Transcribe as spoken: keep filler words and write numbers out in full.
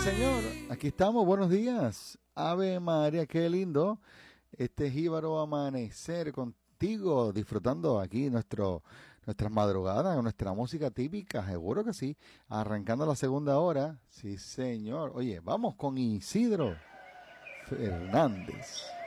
señor. Aquí estamos. Buenos días. Ave María, qué lindo. Este jíbaro amanecer contigo, disfrutando aquí nuestro, nuestras madrugadas, nuestra música típica, seguro que sí. Arrancando la segunda hora. Sí, señor. Oye, vamos con Isidro Fernández.